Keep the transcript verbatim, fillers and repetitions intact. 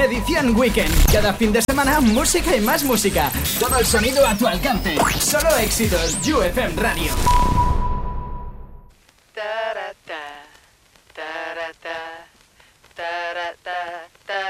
Edición Weekend. Cada fin de semana, música y más música. Todo el sonido a tu alcance. Solo éxitos. U F M Radio.